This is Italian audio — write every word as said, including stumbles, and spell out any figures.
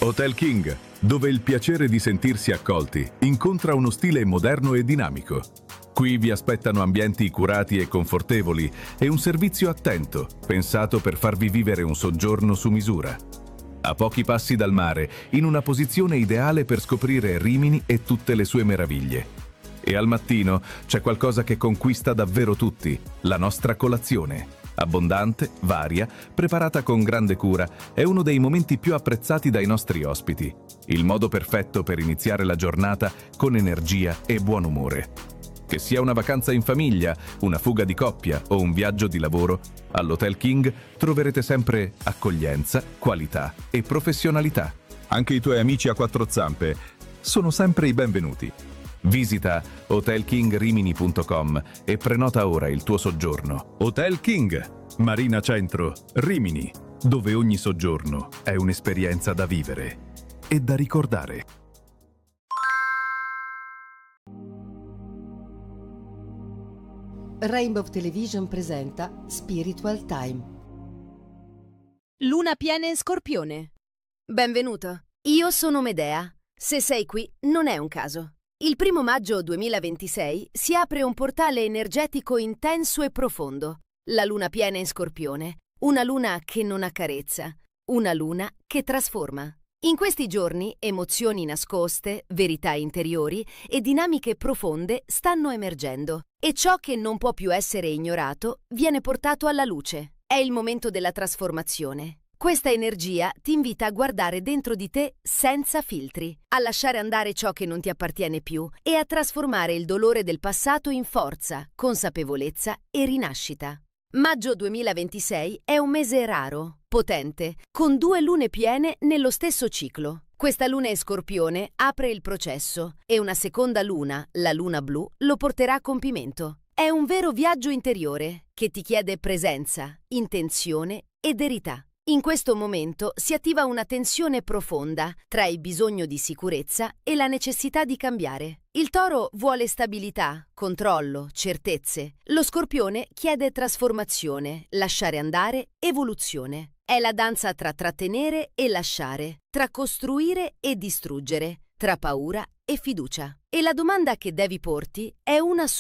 Hotel King, dove il piacere di sentirsi accolti incontra uno stile moderno e dinamico. Qui vi aspettano ambienti curati e confortevoli e un servizio attento, pensato per farvi vivere un soggiorno su misura. A pochi passi dal mare, in una posizione ideale per scoprire Rimini e tutte le sue meraviglie. E al mattino c'è qualcosa che conquista davvero tutti, la nostra colazione. Abbondante, varia, preparata con grande cura, è uno dei momenti più apprezzati dai nostri ospiti. Il modo perfetto per iniziare la giornata con energia e buon umore. Che sia una vacanza in famiglia, una fuga di coppia o un viaggio di lavoro, all'Hotel King troverete sempre accoglienza, qualità e professionalità. Anche i tuoi amici a quattro zampe sono sempre i benvenuti. Visita hotel king rimini punto com e prenota ora il tuo soggiorno. Hotel King, Marina Centro, Rimini, dove ogni soggiorno è un'esperienza da vivere e da ricordare. Rainbow Television presenta Spiritual Time. Luna piena in Scorpione. Benvenuto, io sono Medea. Se sei qui, non è un caso. Il primo maggio duemilaventisei si apre un portale energetico intenso e profondo. La luna piena in Scorpione. Una luna che non accarezza. Una luna che trasforma. In questi giorni emozioni nascoste, verità interiori e dinamiche profonde stanno emergendo. E ciò che non può più essere ignorato viene portato alla luce. È il momento della trasformazione. Questa energia ti invita a guardare dentro di te senza filtri, a lasciare andare ciò che non ti appartiene più e a trasformare il dolore del passato in forza, consapevolezza e rinascita. Maggio duemilaventisei è un mese raro, potente, con due lune piene nello stesso ciclo. Questa luna in Scorpione apre il processo e una seconda luna, la luna blu, lo porterà a compimento. È un vero viaggio interiore che ti chiede presenza, intenzione e verità. In questo momento si attiva una tensione profonda tra il bisogno di sicurezza e la necessità di cambiare. Il Toro vuole stabilità, controllo, certezze. Lo Scorpione chiede trasformazione, lasciare andare, evoluzione. È la danza tra trattenere e lasciare, tra costruire e distruggere, tra paura e fiducia. E la domanda che devi porti è una sola.